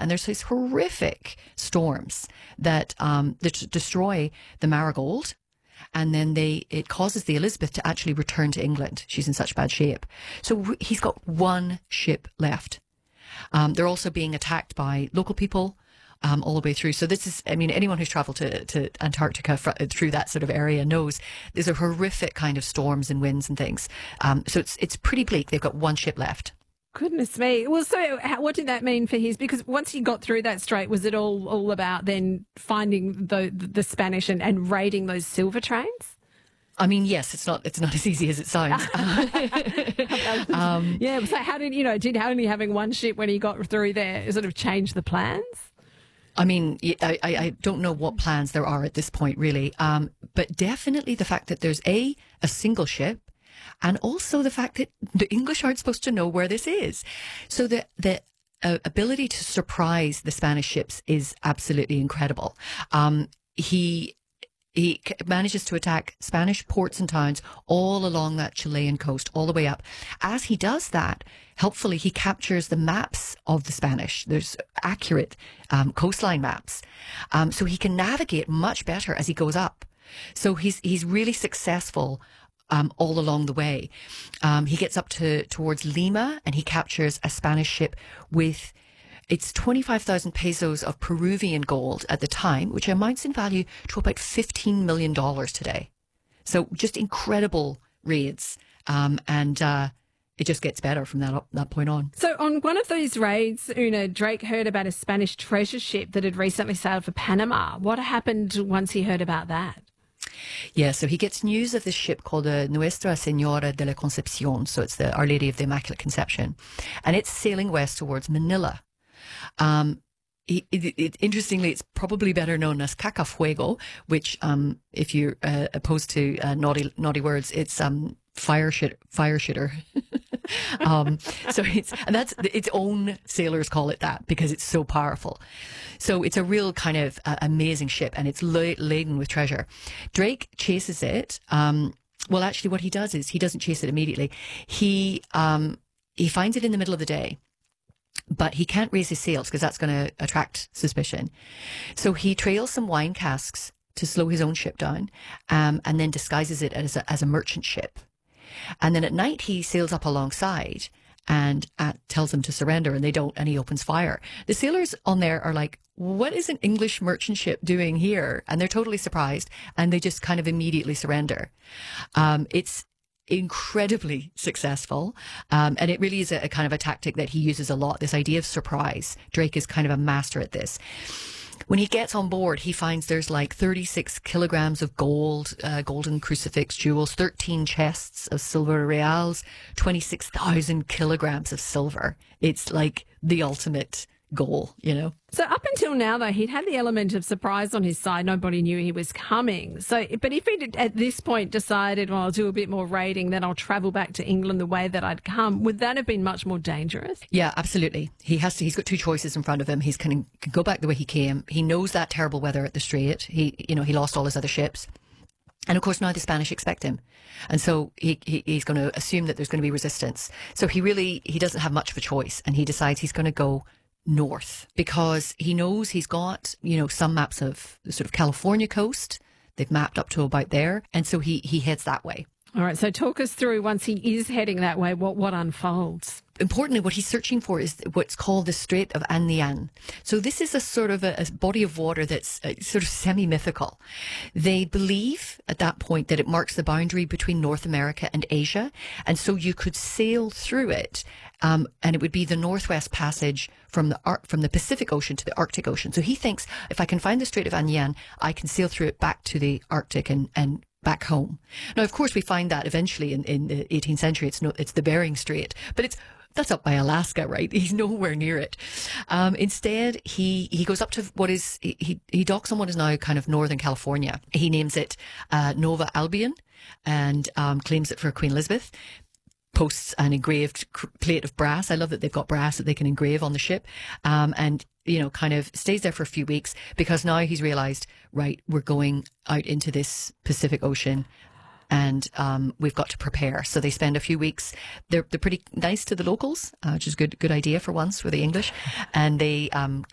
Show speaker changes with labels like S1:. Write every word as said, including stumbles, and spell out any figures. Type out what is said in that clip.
S1: and there's these horrific storms that, um, that destroy the Marigold. And then they it causes the Elizabeth to actually return to England. She's in such bad shape. So he's got one ship left. Um, they're also being attacked by local people um, all the way through. So this is, I mean, anyone who's travelled to, to Antarctica fr- through that sort of area knows there's a horrific kind of storms and winds and things. Um, so it's it's pretty bleak. They've got one ship left.
S2: Goodness me. Well, so how, what did that mean for his? Because once he got through that strait, was it all, all about then finding the the Spanish and, and raiding those silver trains?
S1: I mean, yes, it's not it's not as easy as it sounds.
S2: um, yeah. So how did you know? Did only having one ship when he got through there sort of change the plans?
S1: I mean, I, I, I don't know what plans there are at this point, really. Um, but definitely the fact that there's a a single ship. And also the fact that the English aren't supposed to know where this is. So the, the uh, ability to surprise the Spanish ships is absolutely incredible. Um, he he manages to attack Spanish ports and towns all along that Chilean coast, all the way up. As he does that, helpfully, he captures the maps of the Spanish. There's accurate um, coastline maps. Um, so he can navigate much better as he goes up. So he's he's really successful Um, all along the way. Um, he gets up to towards Lima and he captures a Spanish ship with, it's twenty-five thousand pesos of Peruvian gold at the time, which amounts in value to about fifteen million dollars today. So just incredible raids. Um, and uh, it just gets better from that, that point on.
S2: So on one of those raids, Una, Drake heard about a Spanish treasure ship that had recently sailed for Panama. What happened once he heard about that?
S1: Yeah, so he gets news of this ship called uh, Nuestra Señora de la Concepción. So it's the Our Lady of the Immaculate Conception. And it's sailing west towards Manila. Um, it, it, it, interestingly, it's probably better known as Cacafuego, which, um, if you're uh, opposed to uh, naughty naughty words, it's um, fire shit, fire shitter. um, so it's, and that's its own sailors call it that because it's so powerful. So it's a real kind of uh, amazing ship, and it's la- laden with treasure. Drake chases it. Um, well, actually, what he does is he doesn't chase it immediately. He um, he finds it in the middle of the day, but he can't raise his sails because that's going to attract suspicion. So he trails some wine casks to slow his own ship down, um, and then disguises it as a, as a merchant ship. And then at night he sails up alongside and uh, tells them to surrender, and they don't, and he opens fire. The sailors on there are like, what is an English merchant ship doing here? And they're totally surprised, and they just kind of immediately surrender. Um, it's incredibly successful, um, and it really is a, a kind of a tactic that he uses a lot, this idea of surprise. Drake is kind of a master at this. When he gets on board, he finds there's like thirty-six kilograms of gold, uh, golden crucifix jewels, thirteen chests of silver reals, twenty-six thousand kilograms of silver. It's like the ultimate goal, you know?
S2: So up until now, though, he'd had the element of surprise on his side. Nobody knew he was coming. So, but if he'd at this point decided, well, I'll do a bit more raiding, then I'll travel back to England the way that I'd come, would that have been much more dangerous?
S1: Yeah, absolutely. He has to. He's got two choices in front of him. He's can, can go back the way he came. He knows that terrible weather at the Strait. He, you know, he lost all his other ships. And of course, now the Spanish expect him. And so he, he he's going to assume that there's going to be resistance. So he really, he doesn't have much of a choice. And he decides he's going to go north because he knows he's got, you know, some maps of the sort of California coast. They've mapped up to about there. And so he, he heads that way.
S2: All right. So talk us through, once he is heading that way, what, what unfolds?
S1: Importantly, what he's searching for is what's called the Strait of Anian. So this is a sort of a, a body of water that's uh, sort of semi-mythical. They believe at that point that it marks the boundary between North America and Asia. And so you could sail through it, um, and it would be the Northwest Passage from the Ar- from the Pacific Ocean to the Arctic Ocean. So he thinks, if I can find the Strait of Anian, I can sail through it back to the Arctic and, and back home. Now, of course, we find that eventually in, in the eighteenth century, it's no, it's the Bering Strait, but it's that's up by Alaska, right? He's nowhere near it. Um, instead, he, he goes up to what is, he, he docks on what is now kind of Northern California. He names it uh, Nova Albion and um, claims it for Queen Elizabeth. Posts an engraved plate of brass. I love that they've got brass that they can engrave on the ship. Um, and, you know, kind of stays there for a few weeks because now he's realized, right, we're going out into this Pacific Ocean. And um, we've got to prepare. So they spend a few weeks. They're they're pretty nice to the locals, uh, which is a good good idea for once with the English. And they um,